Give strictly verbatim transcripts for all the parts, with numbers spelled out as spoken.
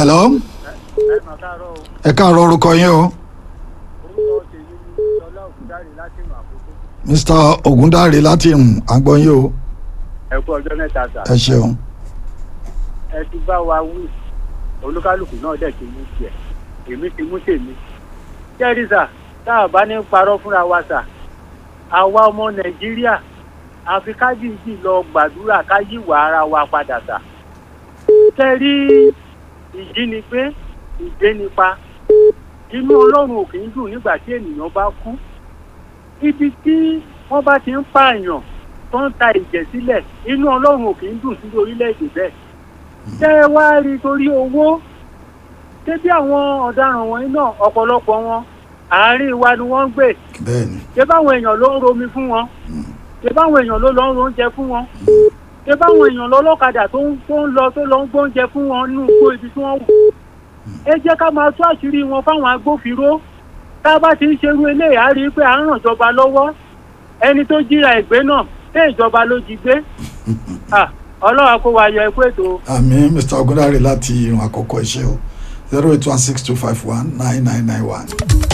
hello. ẹ káàárọ̀ orúkọ yín o. mr Ogundare láti ìrùn àgbọn yín o. ẹ kú ọjọ́ mẹ́ta sà. ẹ ṣeun. ẹ ti bá wa wí olúkálùkù náà dẹ̀ ti mú tiẹ̀ èmi ti mú tèmi. jẹ́rìí sà tá a bá ní parọ́ fúnra wa sà àwa ọmọ nàìjíríà àfi kájíǹjì lọ gbàdúrà ká yíwà ara wa padà sà. kẹ́rí ìjínigbé ìgbénipa inú ọlọ́run ò kì í dùn nígbà tí ènìyàn bá kú. ibi tí wọ́n bá ti ń pààyàn tó ń ta ìjẹ̀ sílẹ̀ inú ọlọ́run ò kì í dùn sí orílẹ̀-èdè bẹ́ẹ̀. tẹ́ ẹ wá rí torí owó ṣé bí àwọn ọ̀daràn wọ̀nyí náà ọ̀pọ̀lọpọ̀ wọn àárín wa ni wọ́n ń gbé. ṣé báwọn èèyàn ló ń romi fún wọn ṣé báwọn èèyàn ló lọ ń roúnjẹ fún wọn ṣé báwọn èèyàn lọ lọ́kadà tó ń lọ tó lọ ń gbóúnjẹ fún wọn nínú igbó ibi tí wọ́n wù. ẹ jẹ́ ká máa tú àṣírí wọn fáwọn agbófinró tá a bá ti ń ṣerú eléyìí á rí i pé à ń ràn ìjọba lọ́wọ́ ẹni tó jíra ìgbé náà ṣé ìjọba ló jí gbé. ọlọ́wà kó wa yọ ẹkú ètò. àmín mr Ogundare láti ìrùn àkọ́kọ́ iṣẹ́ o zero eight one six two five one nine nine nine one.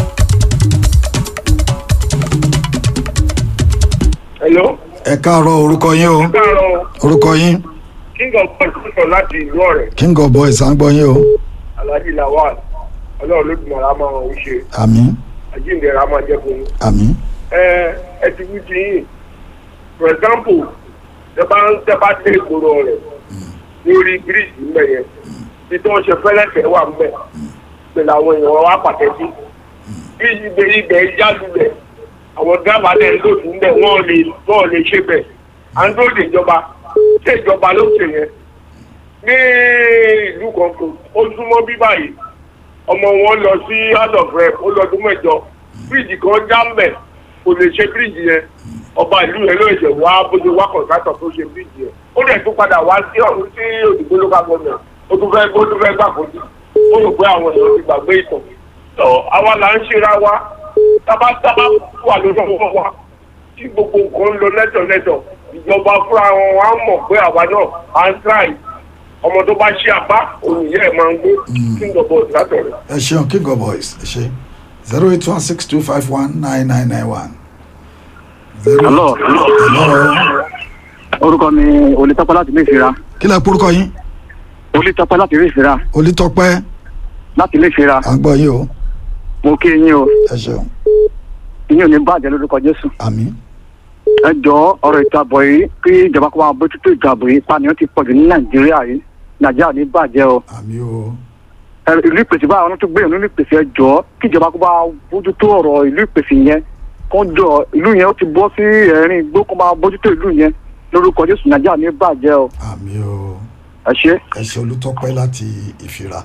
hello. ẹ káàárọ̀ orúkọ yín o. ẹ káàárọ̀. orúkọ yín. king of boys sọ láti ìlú Ọ̀rẹ́. king of boys à ń gbọ́ yín o. alhaji lawal ọlọ́run ló dùn ara máa ń ṣe. àmín. àjíǹde ara máa jẹ́ fún yín. àmín. ẹ ẹ ti wí ti yín for example tẹ bá ń tẹ bá dé ìgboro rẹ̀ lórí bíríìjì ńbẹ yẹn tí tó ń ṣe fẹ́lẹ́fẹ́ wà ńbẹ pẹ̀lú àwọn èèyàn wa pàtẹ́ sí bí ibẹ̀ ibẹ̀ ìjálulẹ̀ àwọn dábàá dẹ̀ lòdì ńbẹ wọ́n lè wọ́n lè ṣe bẹ̀ à ń dóòdì ìjọba ṣé ìjọba ló ṣe yẹn ní ìlú kan kò ó súnmọ́ bí báyìí ọmọ wọn lọ sí house of rep ó lọ́dún mẹ́jọ bíríìjì kan já ńbẹ kò lè ṣe bíríìjì yẹn ọba ìlú yẹn ló ṣe wá bójú wá kọ̀ǹtátọ̀ tó ṣe bíríìjì yẹn ó dẹ̀ tún padà wá sí ọ̀hún sí òdìgbò local government ó tún fẹ́ ó tún fẹ́ gbà fojú ó rò pé àwọn èèyàn ti gbàgbé ìtàn tó àwa là ń ṣera wa tábà tábà wà lọ́wọ́ wa tí gbogbo nǹkan ń lọ lẹ́tọ̀lẹ́tọ̀ ìjọba fúnra wọn á mọ̀ pé àwa náà à ń tíráì ọmọ tó bá ṣe àbá òyìnbó ẹ̀ máa ń gbé king of boys látọ̀rẹ́. ẹ ṣeun king of boys ẹ ṣe zero eight one six two five one nine nine nine one. hello. hello. orúkọ mi Olítọ́pẹ́ láti ilé ìfira. kí lẹ porúkọ yín. Olítọ́pẹ́ láti ilé ìfira. Olítọ́pẹ́. láti ilé ìfira. à ń gbọ́ yín o. mo kí yín o. ẹ ṣeun. yín ò ní bàjẹ́ lórúkọ Jésù. àmín. ẹ jọ ọ̀rọ̀ ìtàbọ̀ yìí kí ìjọba kó máa bójútó ìtàbọ̀ yìí pànìyàn ti pọ̀jù ní Nàìjíríà yìí Nàìjíríà ní bàjẹ́ o. àmín o. ìlú ìpèsè báyìí àwọn tó gbé ìlú ìpèsè ẹ jọ kí ìjọba kó bá bójútó ọ̀rọ̀ ìlú ìpèsè yẹn kó jọ ìlú yẹn ó ti bọ́ sí ẹ̀rín igbó kó máa bójútó ìlú yẹn lórúkọ Jésù Nàìjíríà ní bàjẹ́ o. àmín o. ẹ ṣé. ẹ ṣé Olútọ́pẹ́ láti ìfira.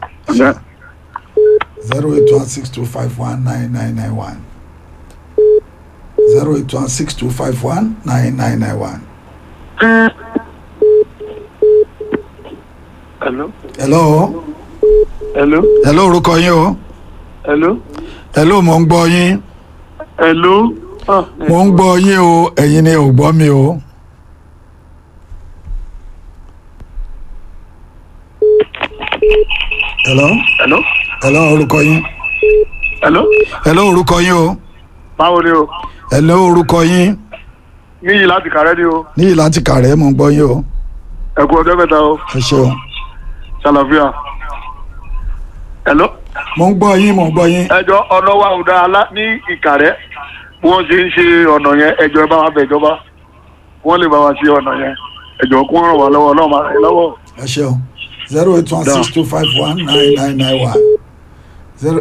zero eight one six two five one nine nine nine one zero eight one six two five one nine nine nine one. hello. hello. hello. hello orúkọ yín o. hello. hello mo ń gbọ́ yín. hello. Ah, mo ń gbọ́ yín o ẹ̀yin ni ò gbọ́ mi o. hello. hello. hello orúkọ yín. hello. hello orúkọ yín o. báwo ni o. hello orúkọ yín. níyì láti kàrẹ́ ni o. níyì láti kàrẹ́ mo ń gbọ́ yín o. ẹ kú ọjọ́ mẹ́ta o. ẹ ṣeun. ṣàlàfíà. hello. mo ń gbọ́ yín mo ń gbọ́ yín. ẹjọ́ ọ̀nà wa ò dáa lá ní ìkàrẹ́ bí wọ́n ṣe ń ṣe ọ̀nà yẹn ẹjọ́ ẹ bá wa bẹ̀ ìjọba wọ́n lè bá wa ṣe ọ̀nà yẹn ẹjọ́ kó ràn wá lọ́wọ́ náà máa ràn lọ́wọ́. ẹ ṣeun zero eight one six two five one nine nine nine one zero.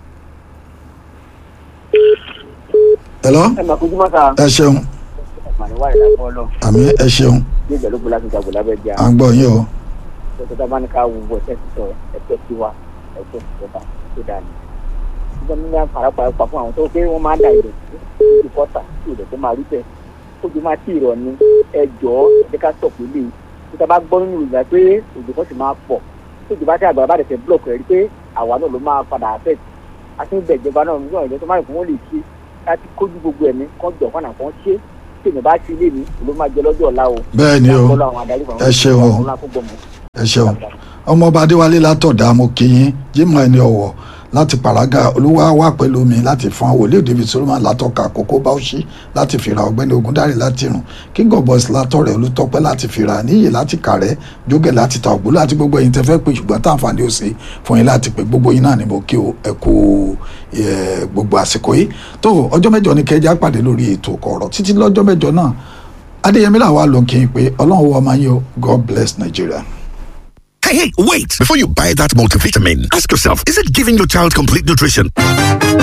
hello. ẹ máa kojú mọ́ta. ẹ ṣeun. màníwá ìlà fún ọlọ́run. àmì ẹ ṣeun. ní ìjọlógún láti gbàgbọ́ lábẹ́ jẹ́ à ń gbọ́ yín o. tó tó bá ní ká wo ẹ̀tẹ́ sísọ ẹ̀tẹ́ sí wa ẹ̀tẹ́ síjọba tó dáa ni. nígbà mímú àpárapàá pa fún àwọn tó pé wọ́n máa ń da ìdọ̀tí sí kọ́tà sí ìdọ̀tí máa rí bẹ́ẹ̀ kójú máa tí ìrọ̀ ni ẹjọ́ ẹ̀jẹ̀ ká sọ̀ pé lè tó tá bá gbọ́ nínú ìgbà pé òjò kan sì máa pọ̀ tó ìjọba tí àgbàrá bá dẹ̀ blọọkì rẹ̀ rí pé àwa náà ló máa padà àfẹ́ àti ìbẹ̀ ìjọba náà nígbà ìjọ tó máa rìn fún wọn lè ṣe láti kójú gbogbo ẹ̀mí kan jọ̀ fún àwọn ṣe tí èmi bá ti lé mi ló máa jẹ lọ́jọ́ ọ̀la o. bẹ́ẹ̀ ni o ẹ ṣeun o ẹ ṣeun ọmọọba adéwálé látọ̀dá mo kí yín jimoh ẹni ọ̀wọ̀ láti paraga olúwa wà pẹ̀lú mi láti fún wòlíì david solomon látọ̀ka àkókò báwọ̀ṣí láti fìrà ọ̀gbẹ́ni ogundari láti rùn king of boys látọ̀rẹ̀ olùtọ́pẹ́ láti fìrà níyì láti kàrẹ́ jógẹ̀ láti ta ògbó láti gbogbo ẹ̀yin tẹ́ fẹ́ pé ṣùgbọ́n táǹfààní ò sí fún yín láti pé gbogbo yín náà ni mo kí o ẹ kú gbogbo àsìkò yìí tó ọjọ́ mẹ́jọ ni kẹjá pàdé lórí ètò ọ̀rọ̀ títí lọ́jọ́ mẹ́jọ náà adéyẹmí làwa ló ń kí n pé ọlọ́run wọ ọmọ yín o god bless nigeria. Hey, hey, wait! Before you buy that multivitamin, ask yourself, is it giving your child complete nutrition?